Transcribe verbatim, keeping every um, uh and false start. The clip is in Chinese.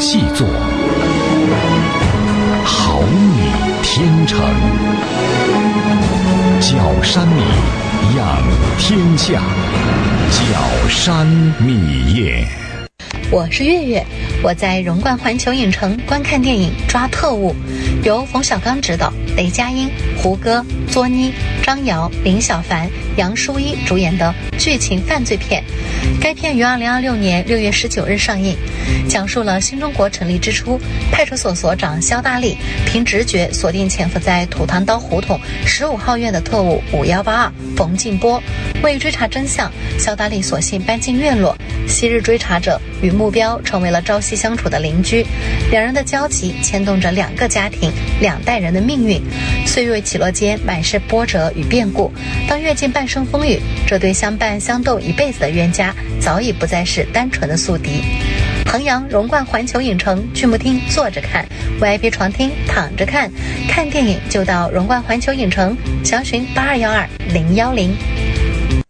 细作，好拟天成。角山米，养天下。角山米业。 我是月月，我在荣冠环球影城观看电影《抓特务》，由冯小刚执导，雷佳音、胡歌、作妮、张瑶、林小凡、杨舒一主演的剧情犯罪片。该片于二零二六年六月十九日上映，讲述了新中国成立之初，派出所所长肖大力凭直觉锁定潜伏在土堂刀胡同十五号院的特务五一八二冯静波。为追查真相，肖大力索性搬进院落，昔日追查者与目标成为了朝夕相处的邻居，两人的交集牵动着两个家庭、两代人的命运。岁月起落间满是波折与变故，当阅尽半生风雨，这对相伴相斗一辈子的冤家早已不再是单纯的宿敌。衡阳荣冠环球影城剧目厅坐着看， V I P 床厅躺着看，看电影就到荣冠环球影城，详询八二幺二零幺零。